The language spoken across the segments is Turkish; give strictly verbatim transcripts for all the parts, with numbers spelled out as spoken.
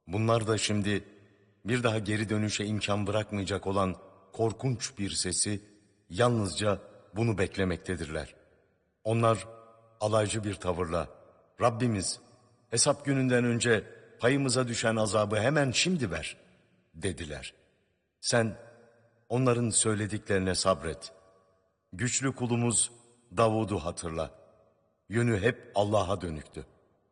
Bunlar da şimdi bir daha geri dönüşe imkan bırakmayacak olan korkunç bir sesi yalnızca bunu beklemektedirler. Onlar alaycı bir tavırla Rabbimiz hesap gününden önce payımıza düşen azabı hemen şimdi ver dediler. Sen onların söylediklerine sabret. Güçlü kulumuz Davud'u hatırla. Yönü hep Allah'a dönüktü.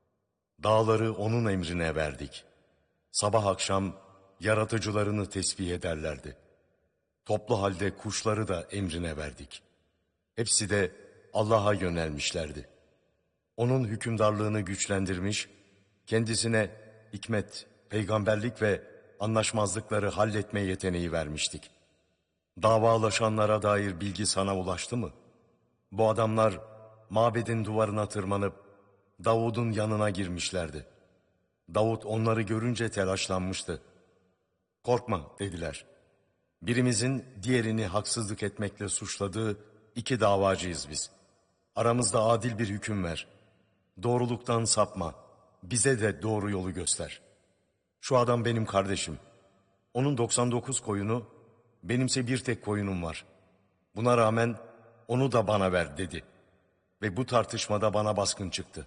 Dağları onun emrine verdik. Sabah akşam yaratıcılarını tesbih ederlerdi. Toplu halde kuşları da emrine verdik. Hepsi de Allah'a yönelmişlerdi. Onun hükümdarlığını güçlendirmiş, kendisine hikmet, peygamberlik ve anlaşmazlıkları halletme yeteneği vermiştik. Davalaşanlara dair bilgi sana ulaştı mı? Bu adamlar mabedin duvarına tırmanıp Davud'un yanına girmişlerdi. Davud onları görünce telaşlanmıştı. Korkma dediler. Birimizin diğerini haksızlık etmekle suçladığı iki davacıyız biz. Aramızda adil bir hüküm ver. Doğruluktan sapma. Bize de doğru yolu göster. Şu adam benim kardeşim. Onun doksan dokuz koyunu, benimse bir tek koyunum var. Buna rağmen onu da bana ver dedi. Ve bu tartışmada bana baskın çıktı.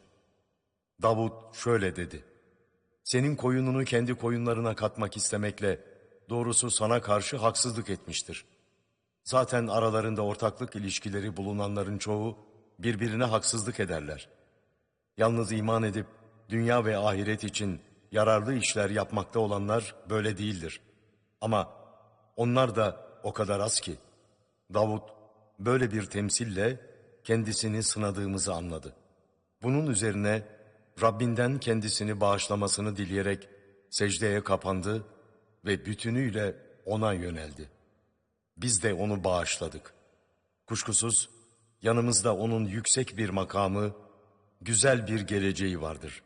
Davud şöyle dedi. Senin koyununu kendi koyunlarına katmak istemekle doğrusu sana karşı haksızlık etmiştir. Zaten aralarında ortaklık ilişkileri bulunanların çoğu birbirine haksızlık ederler. Yalnız iman edip dünya ve ahiret için yararlı işler yapmakta olanlar böyle değildir. Ama onlar da o kadar az ki. Davud böyle bir temsille kendisini sınadığımızı anladı. Bunun üzerine Rabbinden kendisini bağışlamasını dileyerek secdeye kapandı ve bütünüyle ona yöneldi. Biz de onu bağışladık. Kuşkusuz yanımızda onun yüksek bir makamı, güzel bir geleceği vardır.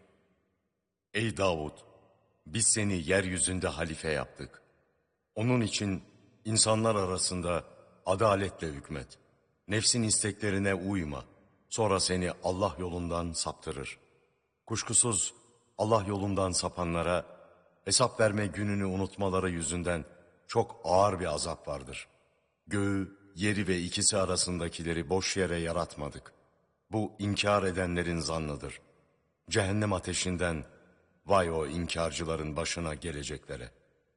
Ey Davud! Biz seni yeryüzünde halife yaptık. Onun için insanlar arasında adaletle hükmet. Nefsin isteklerine uyma. Sonra seni Allah yolundan saptırır. Kuşkusuz Allah yolundan sapanlara hesap verme gününü unutmaları yüzünden çok ağır bir azap vardır. Göğü, yeri ve ikisi arasındakileri boş yere yaratmadık. Bu inkar edenlerin zannıdır. Cehennem ateşinden vay o inkarcıların başına geleceklere.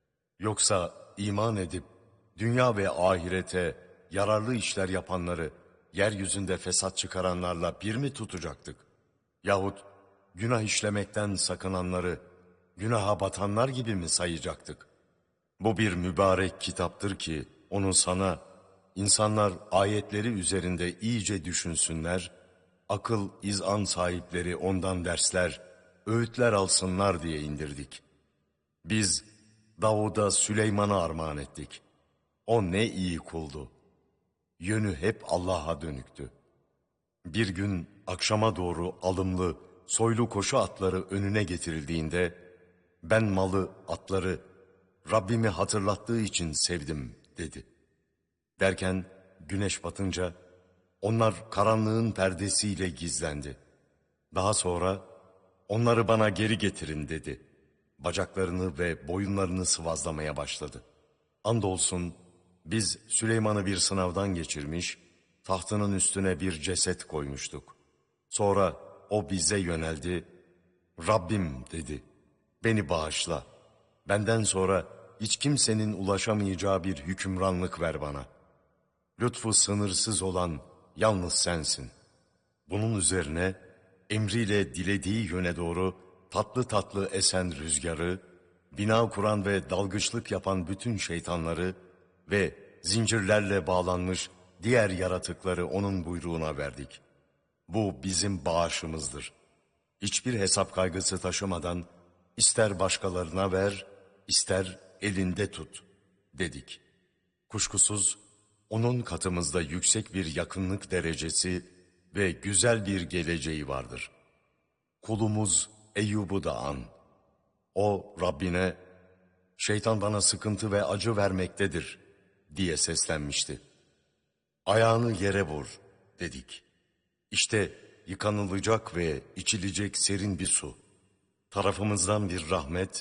Yoksa iman edip dünya ve ahirete yararlı işler yapanları yeryüzünde fesat çıkaranlarla bir mi tutacaktık? Yahut günah işlemekten sakınanları günaha batanlar gibi mi sayacaktık? Bu bir mübarek kitaptır ki onu sana insanlar ayetleri üzerinde iyice düşünsünler, akıl izan sahipleri ondan dersler, öğütler alsınlar diye indirdik. Biz Davud'a Süleyman'ı armağan ettik. O ne iyi kuldu. Yönü hep Allah'a dönüktü. Bir gün akşama doğru alımlı, soylu koşu atları önüne getirildiğinde, ben malı, atları Rabbimi hatırlattığı için sevdim dedi. Derken güneş batınca onlar karanlığın perdesiyle gizlendi. Daha sonra onları bana geri getirin dedi. Bacaklarını ve boyunlarını sıvazlamaya başladı. Andolsun biz Süleyman'ı bir sınavdan geçirmiş, tahtının üstüne bir ceset koymuştuk. Sonra o bize yöneldi, Rabbim dedi, beni bağışla. Benden sonra hiç kimsenin ulaşamayacağı bir hükümranlık ver bana. Lütfu sınırsız olan yalnız sensin. Bunun üzerine emriyle dilediği yöne doğru tatlı tatlı esen rüzgarı, bina kuran ve dalgıçlık yapan bütün şeytanları ve zincirlerle bağlanmış diğer yaratıkları onun buyruğuna verdik. Bu bizim bağışımızdır. Hiçbir hesap kaygısı taşımadan ister başkalarına ver, ister elinde tut dedik. Kuşkusuz onun katımızda yüksek bir yakınlık derecesi ve güzel bir geleceği vardır. Kulumuz Eyyub'u da an. O Rabbine, şeytan bana sıkıntı ve acı vermektedir diye seslenmişti. Ayağını yere vur dedik. İşte yıkanılacak ve içilecek serin bir su. Tarafımızdan bir rahmet